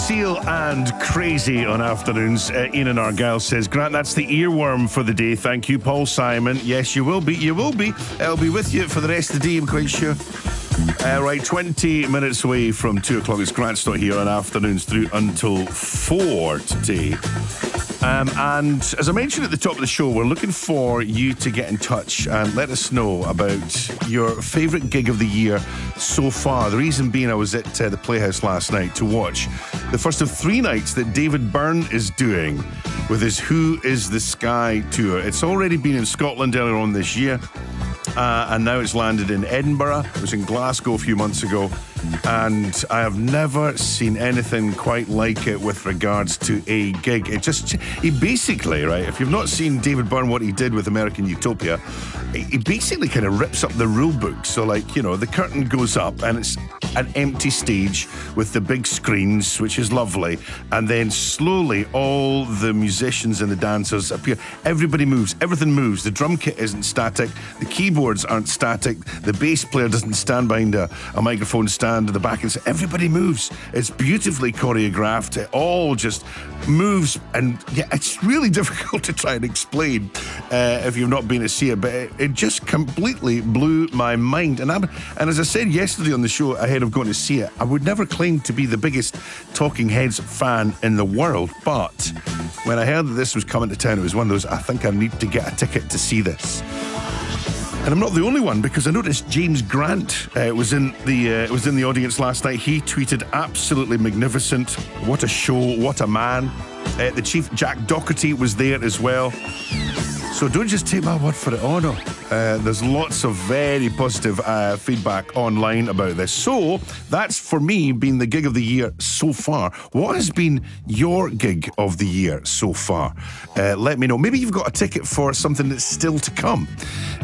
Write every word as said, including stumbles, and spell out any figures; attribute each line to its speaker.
Speaker 1: Seal and Crazy on afternoons. Uh, Ian and Argyle says, Grant, that's the earworm for the day. Thank you, Paul Simon. Yes, you will be. You will be. I'll be with you for the rest of the day, I'm quite sure. Uh, right, twenty minutes away from two o'clock. It's Grant Stott here on afternoons through until four today. Um, and as I mentioned at the top of the show, we're looking for you to get in touch and let us know about your favourite gig of the year so far. The reason being, I was at uh, the Playhouse last night to watch the first of three nights that David Byrne is doing with his Who Is the Sky tour. It's already been in Scotland earlier on this year. Uh, and now it's landed in Edinburgh. It was in Glasgow a few months ago, and I have never seen anything quite like it with regards to a gig. It just, he basically, right, if you've not seen David Byrne, what he did with American Utopia, he basically kind of rips up the rule book. So, like, you know, the curtain goes up and it's an empty stage with the big screens, which is lovely, and then slowly all the musicians and the dancers appear. Everybody moves, everything moves. The drum kit isn't static, the keyboards aren't static, the bass player doesn't stand behind a, a microphone stand at the back, and so everybody moves. It's beautifully choreographed. It all just moves, and yeah, it's really difficult to try and explain uh, if you've not been to see it, but it, it just completely blew my mind. And, I'm, and as I said yesterday on the show ahead of going to see it, I would never claim to be the biggest Talking Heads fan in the world, but when I heard that this was coming to town, it was one of those, I think I need to get a ticket to see this. And I'm not the only one, because I noticed James Grant uh, was in the uh, was in the audience last night. He tweeted, absolutely magnificent. What a show, what a man. Uh, the chief, Jack Doherty, was there as well. So don't just take my word for it. Oh no, uh, there's lots of very positive uh, feedback online about this. So that's, for me, been the gig of the year so far. What has been your gig of the year so far? Uh, let me know. Maybe you've got a ticket for something that's still to come.